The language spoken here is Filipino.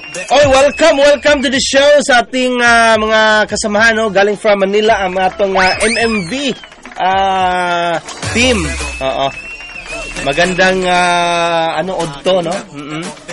Oy, welcome to the show sa ating mga kasamahan, no? Galing from Manila ang atong MMV team. Oo. Magandang odto, no?